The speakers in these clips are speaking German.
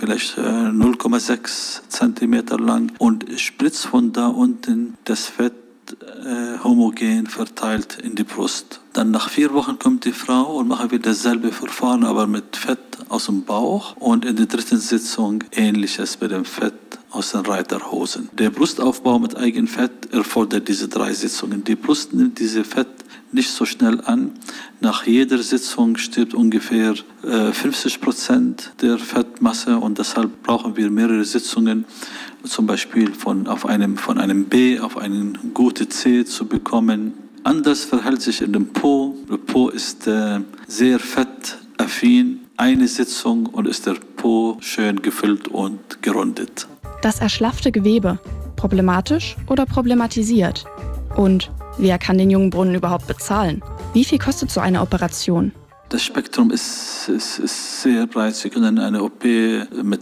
vielleicht 0,6 Zentimeter lang und spritzt von da unten das Fett homogen verteilt in die Brust. Dann nach 4 Wochen kommt die Frau und machen wir dasselbe Verfahren, aber mit Fett aus dem Bauch und in der 3. Sitzung ähnliches mit dem Fett aus den Reiterhosen. Der Brustaufbau mit Eigenfett erfordert diese 3 Sitzungen. Die Brust nimmt diese Fett nicht so schnell an. Nach jeder Sitzung stirbt ungefähr 50% der Fettmasse und deshalb brauchen wir mehrere Sitzungen, zum Beispiel von einem B auf einen guten C zu bekommen. Anders verhält sich in dem Po. Der Po ist sehr fettaffin. Eine Sitzung und ist der Po schön gefüllt und gerundet. Das erschlaffte Gewebe, problematisch oder problematisiert? Und wer kann den Jungbrunnen überhaupt bezahlen? Wie viel kostet so eine Operation? Das Spektrum ist sehr breit. Sie können eine OP mit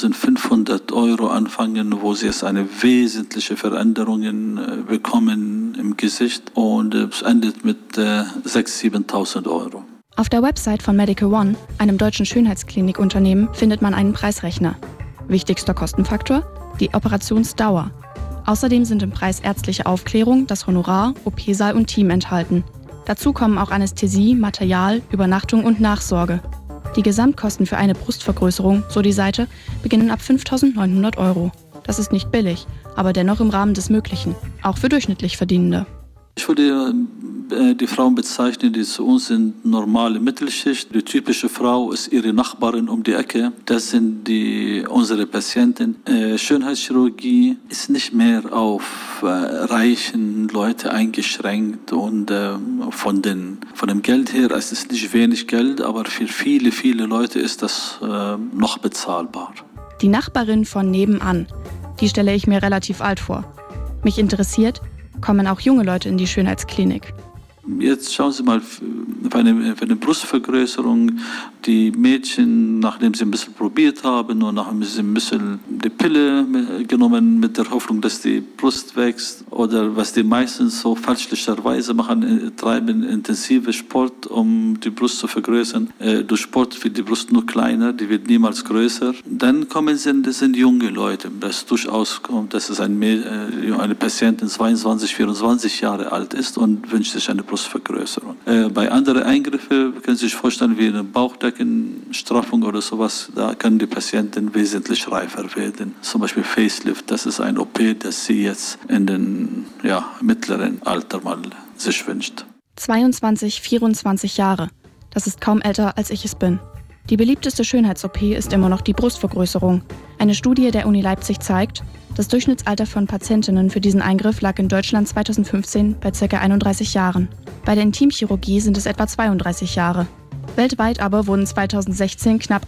1.500 € anfangen, wo Sie jetzt eine wesentliche Veränderungen bekommen im Gesicht und es endet mit 6.000, 7.000 €. Auf der Website von Medical One, einem deutschen Schönheitsklinikunternehmen, findet man einen Preisrechner. Wichtigster Kostenfaktor? Die Operationsdauer. Außerdem sind im Preis ärztliche Aufklärung, das Honorar, OP-Saal und Team enthalten. Dazu kommen auch Anästhesie, Material, Übernachtung und Nachsorge. Die Gesamtkosten für eine Brustvergrößerung, so die Seite, beginnen ab 5.900 €. Das ist nicht billig, aber dennoch im Rahmen des Möglichen, auch für durchschnittlich Verdienende. Ich würde die Frauen bezeichnen, die zu uns sind, normale Mittelschicht. Die typische Frau ist ihre Nachbarin um die Ecke. Das sind unsere Patienten. Schönheitschirurgie ist nicht mehr auf reichen Leute eingeschränkt und von dem Geld her, es ist nicht wenig Geld, aber für viele, viele Leute ist das noch bezahlbar. Die Nachbarin von nebenan, die stelle ich mir relativ alt vor. Mich interessiert, kommen auch junge Leute in die Schönheitsklinik? Jetzt schauen Sie mal, für eine Brustvergrößerung, die Mädchen, nachdem sie ein bisschen probiert haben und nachdem sie ein bisschen die Pille genommen mit der Hoffnung, dass die Brust wächst, oder was die meistens so fälschlicherweise machen, treiben intensive Sport, um die Brust zu vergrößern. Durch Sport wird die Brust nur kleiner, die wird niemals größer. Dann das sind junge Leute, das durchaus kommt, dass es eine Patientin 22, 24 Jahre alt ist und wünscht sich eine Brustvergrößerung. Bei anderen Eingriffen können Sie sich vorstellen, wie eine Bauchdeckenstraffung oder sowas, da können die Patienten wesentlich reifer werden. Zum Beispiel Facelift, das ist ein OP, das sie jetzt in den mittleren Alter mal sich wünscht. 22, 24 Jahre. Das ist kaum älter, als ich es bin. Die beliebteste Schönheits-OP ist immer noch die Brustvergrößerung. Eine Studie der Uni Leipzig zeigt, das Durchschnittsalter von Patientinnen für diesen Eingriff lag in Deutschland 2015 bei ca. 31 Jahren. Bei der Intimchirurgie sind es etwa 32 Jahre. Weltweit aber wurden 2016 knapp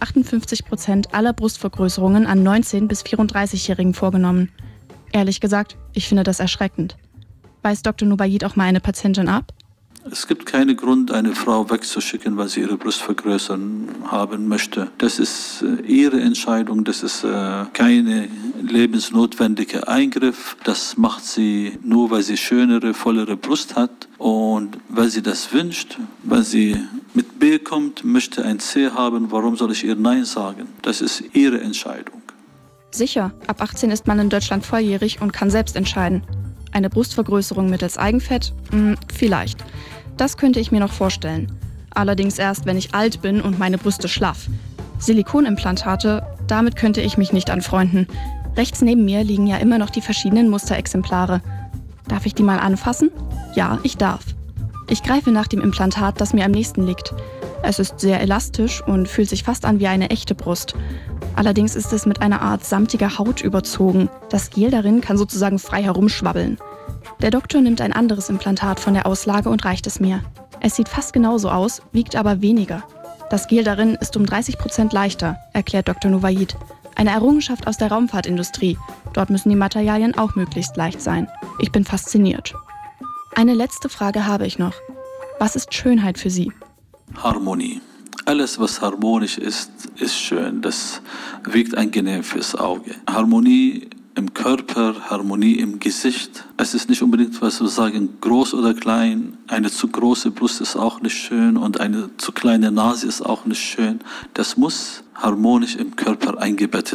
58% aller Brustvergrößerungen an 19- bis 34-Jährigen vorgenommen. Ehrlich gesagt, ich finde das erschreckend. Weist Dr. Nubayit auch mal eine Patientin ab? Es gibt keinen Grund, eine Frau wegzuschicken, weil sie ihre Brust vergrößern haben möchte. Das ist ihre Entscheidung, das ist keine lebensnotwendige Eingriff. Das macht sie nur, weil sie schönere, vollere Brust hat. Und weil sie das wünscht, weil sie mit B kommt, möchte ein C haben, warum soll ich ihr Nein sagen? Das ist ihre Entscheidung. Sicher, ab 18 ist man in Deutschland volljährig und kann selbst entscheiden. Eine Brustvergrößerung mittels Eigenfett? Vielleicht. Das könnte ich mir noch vorstellen. Allerdings erst, wenn ich alt bin und meine Brüste schlaff. Silikonimplantate, damit könnte ich mich nicht anfreunden. Rechts neben mir liegen ja immer noch die verschiedenen Musterexemplare. Darf ich die mal anfassen? Ja, ich darf. Ich greife nach dem Implantat, das mir am nächsten liegt. Es ist sehr elastisch und fühlt sich fast an wie eine echte Brust. Allerdings ist es mit einer Art samtiger Haut überzogen. Das Gel darin kann sozusagen frei herumschwabbeln. Der Doktor nimmt ein anderes Implantat von der Auslage und reicht es mir. Es sieht fast genauso aus, wiegt aber weniger. Das Gel darin ist um 30% leichter, erklärt Dr. Nubayit. Eine Errungenschaft aus der Raumfahrtindustrie. Dort müssen die Materialien auch möglichst leicht sein. Ich bin fasziniert. Eine letzte Frage habe ich noch. Was ist Schönheit für Sie? Harmonie. Alles, was harmonisch ist, ist schön. Das wirkt angenehm fürs Auge. Harmonie im Körper, Harmonie im Gesicht. Es ist nicht unbedingt, was wir sagen, groß oder klein. Eine zu große Brust ist auch nicht schön und eine zu kleine Nase ist auch nicht schön. Das muss harmonisch im Körper eingebettet